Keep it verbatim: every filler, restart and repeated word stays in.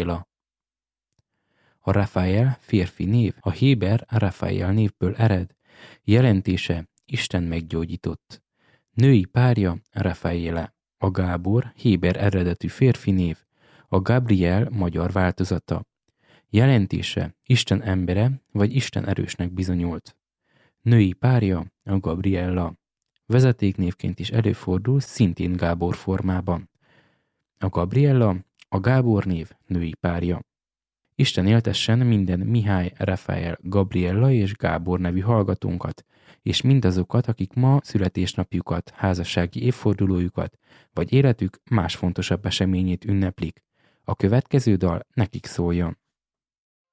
Rafaela. A Rafael férfi név a héber Rafael névből ered, jelentése Isten meggyógyított. Női párja Rafaela. A Gábor héber eredetű férfi név, a Gabriel magyar változata. Jelentése Isten embere vagy Isten erősnek bizonyult. Női párja a Gabriella. Vezetéknévként is előfordul szintén Gábor formában. A Gabriella a Gábor név női párja. Isten éltessen minden Mihály, Rafael, Gabriella és Gábor nevű hallgatónkat, és mindazokat, akik ma születésnapjukat, házassági évfordulójukat, vagy életük más fontosabb eseményét ünneplik. A következő dal nekik szóljon.